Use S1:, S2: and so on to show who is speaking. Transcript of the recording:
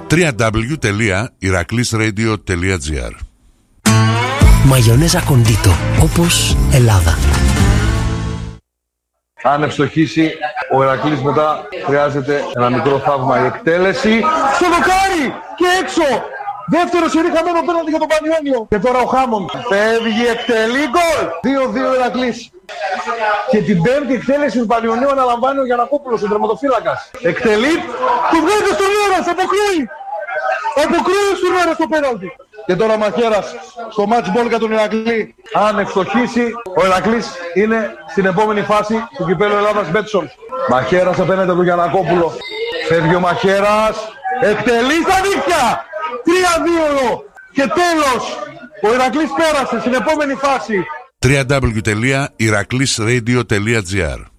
S1: www.iraklisradio.gr.
S2: Μαγιονέζα Κοντίτο, όπως Ελλάδα.
S3: Αν ευστοχίσει ο Ηρακλής μετά χρειάζεται ένα μικρό θαύμα. Η εκτέλεση στο δοκάρι και έξω. Δεύτερο σερί χαμένο πέναλτι για τον Πανιόνιο. Και τώρα ο Χάμον φεύγει, εκτελεί, γκολ. 2-2 Ηρακλής. Και την πέμπτη εκτέλεση του Πανιονίου αναλαμβάνει ο Γιαννακόπουλος, ο τερματοφύλακας. Εκτελεί, του βγάζει στον αέρα, αποκρούει. Αποκρούει στον αέρα στο πέναλτι. Και τώρα ο Μαχαίρας στο match ball για τον Ηρακλή. Αν ευστοχίσει, ο Ηρακλής είναι στην επόμενη φάση του κυπέλλου Ελλάδας Μπέτσον. Μαχαίρας απέναντι του Γιαννακόπουλο. Φεύγει ο Μαχαίρας. Εκτελεί στα δίχτυα. 3-2 και τέλος. Ο Ηρακλής πέρασε στην επόμενη φάση.
S1: www.iraklisradio.gr